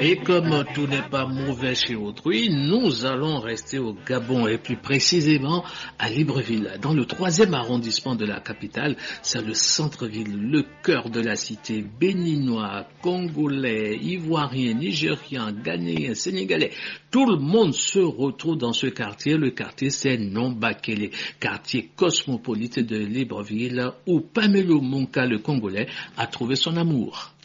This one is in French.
Et comme tout n'est pas mauvais chez autrui, nous allons rester au Gabon et plus précisément à Libreville. Dans le 3e arrondissement de la capitale, c'est le centre-ville, le cœur de la cité. Béninois, Congolais, Ivoiriens, Nigériens, Ghanéens, Sénégalais. Tout le monde se retrouve dans ce quartier. Le quartier, c'est Nombakele, quartier cosmopolite de Libreville où Pamelo Monka, le Congolais, a trouvé son amour.